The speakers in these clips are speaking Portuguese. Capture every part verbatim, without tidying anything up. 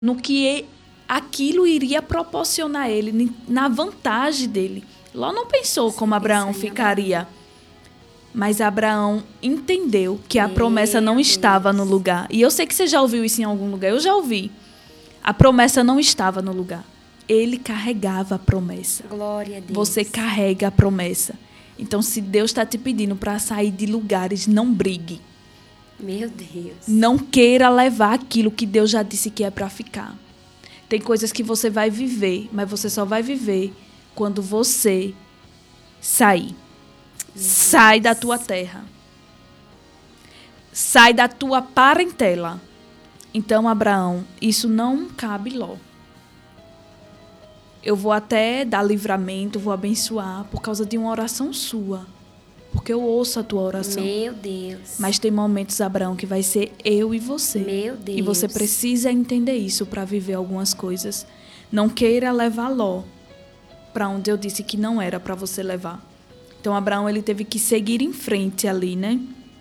no que aquilo iria proporcionar a ele, na vantagem dele. Ló não pensou como Abraão ficaria. Mas Abraão entendeu que a promessa não estava no lugar. E eu sei que você já ouviu isso em algum lugar. Eu já ouvi. A promessa não estava no lugar. Ele carregava a promessa. Glória a Deus. Você carrega a promessa. Então, se Deus está te pedindo para sair de lugares, não brigue. Meu Deus. Não queira levar aquilo que Deus já disse que é para ficar. Tem coisas que você vai viver, mas você só vai viver quando você sair. Sai da tua terra. Sai da tua parentela. Então, Abraão, isso não cabe Ló. Eu vou até dar livramento, vou abençoar por causa de uma oração sua. Porque eu ouço a tua oração. Meu Deus. Mas tem momentos, Abraão, que vai ser eu e você. Meu Deus. E você precisa entender isso para viver algumas coisas. Não queira levar Ló para onde eu disse que não era para você levar. Então, Abraão, ele teve que seguir em frente ali, né?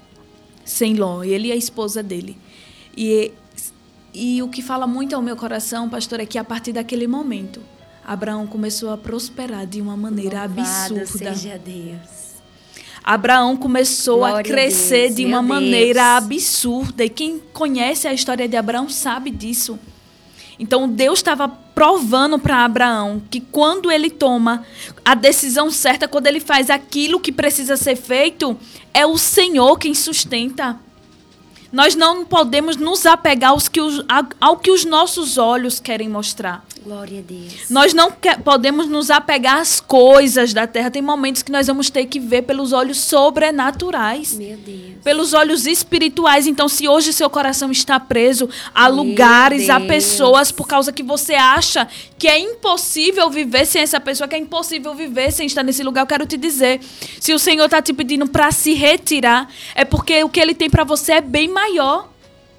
Sem Ló, ele e a esposa dele. E, e o que fala muito ao meu coração, pastor, é que a partir daquele momento, Abraão começou a prosperar de uma maneira Louvado absurda. seja Deus. Abraão começou Glória a crescer Deus, de meu uma Deus. maneira absurda. E quem conhece a história de Abraão sabe disso. Então, Deus estava provando para Abraão que quando ele toma a decisão certa, quando ele faz aquilo que precisa ser feito, é o Senhor quem sustenta. Nós não podemos nos apegar aos que os, ao que os nossos olhos querem mostrar. Glória a Deus. Nós não que, podemos nos apegar às coisas da terra. Tem momentos que nós vamos ter que ver pelos olhos sobrenaturais. Meu Deus. Pelos olhos espirituais. Então, se hoje seu coração está preso a Meu lugares, a Deus. pessoas, por causa que você acha que é impossível viver sem essa pessoa, que é impossível viver sem estar nesse lugar, eu quero te dizer, se o Senhor está te pedindo para se retirar, é porque o que Ele tem para você é bem maior.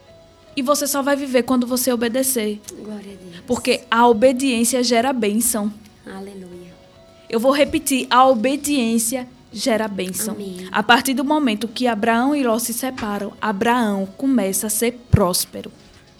E você só vai viver quando você obedecer. Glória a Deus. Porque a obediência gera bênção. Aleluia. Eu vou repetir, a obediência gera bênção. Amém. A partir do momento que Abraão e Ló se separam, Abraão começa a ser próspero.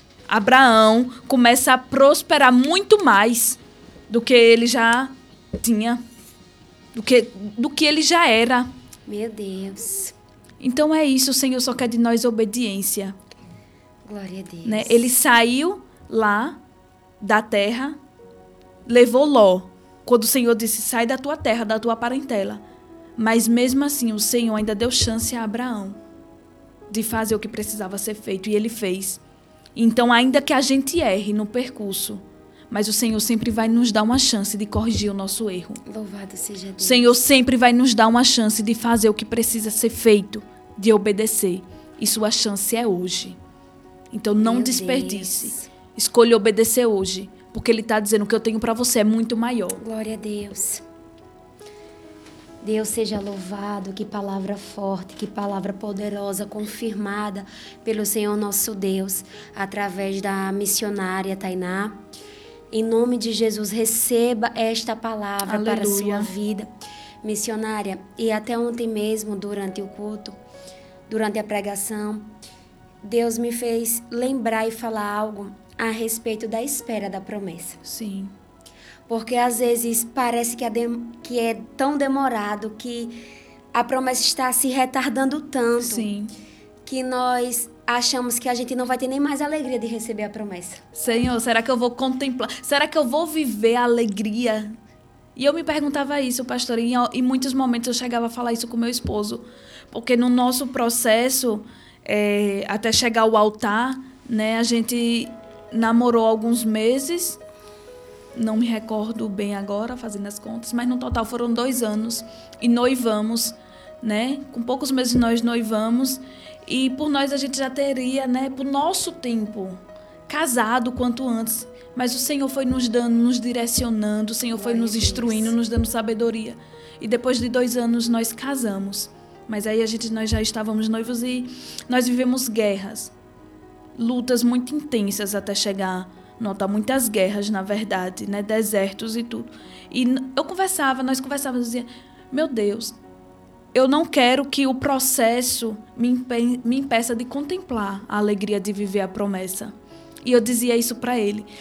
Abraão começa a prosperar muito mais do que ele já tinha, do que, do que ele já era. Meu Deus. Então é isso, o Senhor só quer de nós obediência. Glória a Deus. Né? Ele saiu lá da terra, levou Ló. Quando o Senhor disse, sai da tua terra, da tua parentela. Mas mesmo assim, o Senhor ainda deu chance a Abraão de fazer o que precisava ser feito. E ele fez. Então, ainda que a gente erre no percurso, mas o Senhor sempre vai nos dar uma chance de corrigir o nosso erro. Louvado seja Deus. O Senhor sempre vai nos dar uma chance de fazer o que precisa ser feito, de obedecer. E sua chance é hoje. Então, não Meu desperdice. Deus. Escolha obedecer hoje. Porque Ele está dizendo que eu tenho para você é muito maior. Glória a Deus. Deus seja louvado. Que palavra forte, que palavra poderosa, confirmada pelo Senhor nosso Deus, através da missionária Tainá. Em nome de Jesus, receba esta palavra Aleluia. para a sua vida. Missionária, e até ontem mesmo, durante o culto, durante a pregação, Deus me fez lembrar e falar algo a respeito da espera da promessa. Sim. Porque às vezes parece que é, de, que é tão demorado, que a promessa está se retardando tanto, Sim. que nós achamos que a gente não vai ter nem mais alegria de receber a promessa. Senhor, será que eu vou contemplar? Será que eu vou viver a alegria? E eu me perguntava isso, pastor, e em, em muitos momentos eu chegava a falar isso com meu esposo. Porque no nosso processo, é, até chegar ao altar, né, a gente namorou alguns meses, não me recordo bem agora, fazendo as contas, mas no total foram dois anos e noivamos, né? Com poucos meses nós noivamos e por nós a gente já teria, né, por nosso tempo, casado quanto antes. Mas o Senhor foi nos dando, nos direcionando, o Senhor foi nos instruindo, nos dando sabedoria. E depois de dois anos nós casamos. Mas aí a gente, nós já estávamos noivos e nós vivemos guerras. Lutas muito intensas até chegar, notar muitas guerras, na verdade, né? Desertos e tudo. E eu conversava, nós conversávamos, dizia, meu Deus, eu não quero que o processo me, impe- me impeça de contemplar a alegria de viver a promessa. E eu dizia isso para ele.